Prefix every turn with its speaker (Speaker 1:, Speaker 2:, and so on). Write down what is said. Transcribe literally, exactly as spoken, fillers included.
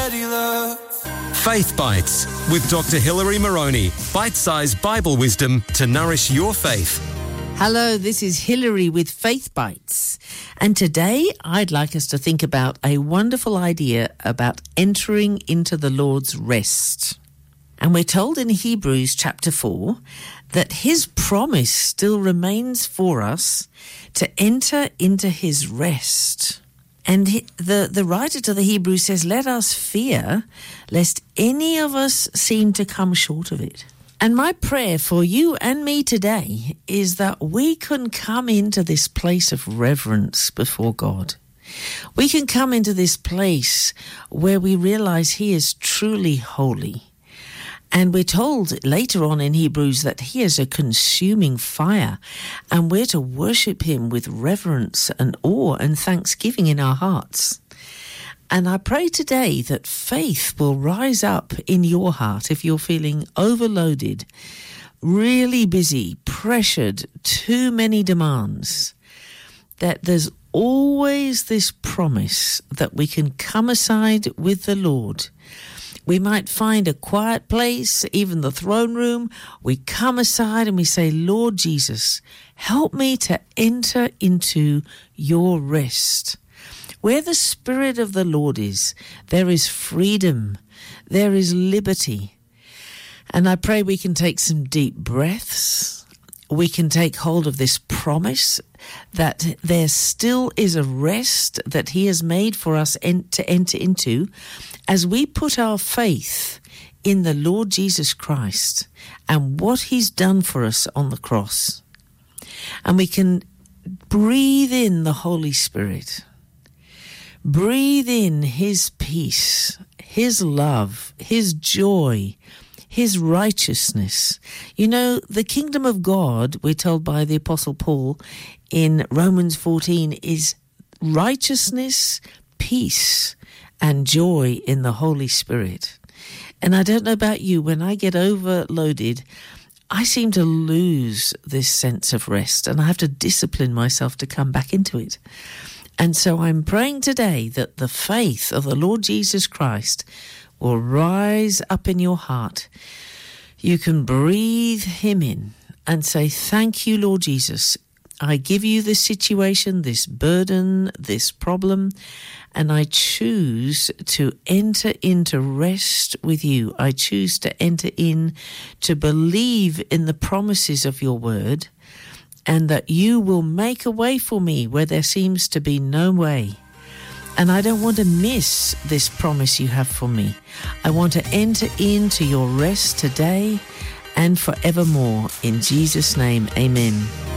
Speaker 1: Faith Bites with Doctor Hilary Moroney. Bite-sized Bible wisdom to nourish your faith.
Speaker 2: Hello, this is Hilary with Faith Bites. And today I'd like us to think about a wonderful idea about entering into the Lord's rest. And we're told in Hebrews chapter four that his promise still remains for us to enter into his rest. And he, the, the writer to the Hebrews says, let us fear lest any of us seem to come short of it. And my prayer for you and me today is that we can come into this place of reverence before God. We can come into this place where we realize he is truly holy. And we're told later on in Hebrews that he is a consuming fire, and we're to worship him with reverence and awe and thanksgiving in our hearts. And I pray today that faith will rise up in your heart if you're feeling overloaded, really busy, pressured, too many demands, that there's always this promise that we can come aside with the Lord. We might find a quiet place, even the throne room. We come aside and we say, Lord Jesus, help me to enter into your rest. Where the Spirit of the Lord is, there is freedom, there is liberty. And I pray we can take some deep breaths. We can take hold of this promise that there still is a rest that he has made for us en- to enter into as we put our faith in the Lord Jesus Christ and what he's done for us on the cross. And we can breathe in the Holy Spirit. Breathe in his peace, his love, his joy, his righteousness. You know, the kingdom of God, we're told by the Apostle Paul in Romans fourteen, is righteousness, peace, and joy in the Holy Spirit. And I don't know about you, when I get overloaded, I seem to lose this sense of rest, and I have to discipline myself to come back into it. And so I'm praying today that the faith of the Lord Jesus Christ will rise up in your heart. You can breathe him in and say, thank you, Lord Jesus. I give you this situation, this burden, this problem, and I choose to enter into rest with you. I choose to enter in to believe in the promises of your word, and that you will make a way for me where there seems to be no way. And I don't want to miss this promise you have for me. I want to enter into your rest today and forevermore. In Jesus' name, amen.